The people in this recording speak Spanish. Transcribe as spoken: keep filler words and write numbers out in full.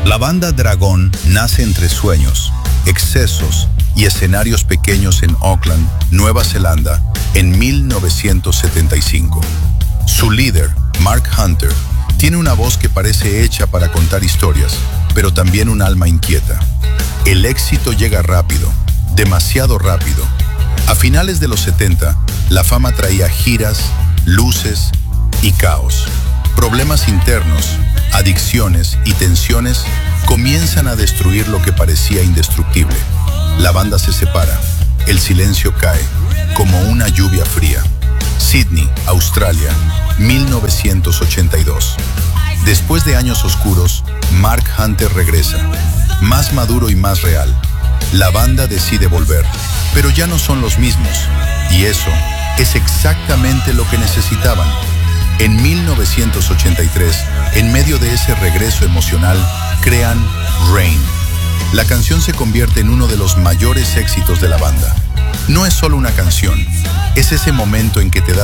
La banda Dragón nace entre sueños, excesos y escenarios pequeños en Auckland, Nueva Zelanda, en mil novecientos setenta y cinco. Su líder, Mark Hunter, tiene una voz que parece hecha para contar historias, pero también un alma inquieta. El éxito llega rápido, demasiado rápido. A finales de los setenta, la fama traía giras, luces y caos. Problemas internos, adicciones y tensiones comienzan a destruir lo que parecía indestructible. La banda se separa, el silencio cae, como una lluvia fría. Sydney, Australia, mil novecientos ochenta y dos. Después de años oscuros, Mark Hunter regresa, más maduro y más real. La banda decide volver, pero ya no son los mismos, y eso es exactamente lo que necesitaban. En mil novecientos ochenta y tres, en medio de ese regreso emocional, crean Rain. La canción se convierte en uno de los mayores éxitos de la banda. No es solo una canción, es ese momento en que te das